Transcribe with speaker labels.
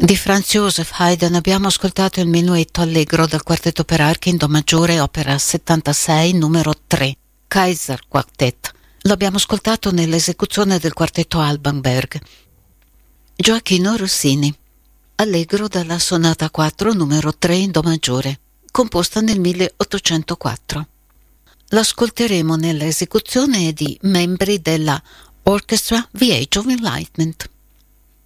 Speaker 1: Di Franz Joseph Haydn abbiamo ascoltato il Menuetto Allegro dal quartetto per archi in Do maggiore, opera 76, numero 3, Kaiser Quartet. Lo abbiamo ascoltato nell'esecuzione del quartetto Alban Berg. Gioachino Rossini, Allegro dalla sonata 4, numero 3 in Do maggiore, composta nel 1804. L'ascolteremo nell'esecuzione di membri della Orchestra The Age of Enlightenment.